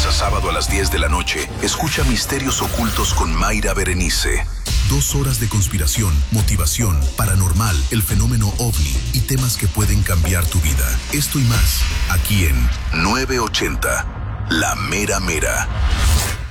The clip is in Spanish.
a sábado a las 10 de la noche, escucha Misterios Ocultos con Mayra Berenice. 2 horas de conspiración, motivación, paranormal, el fenómeno OVNI y temas que pueden cambiar tu vida. Esto y más, aquí en 980, La Mera Mera.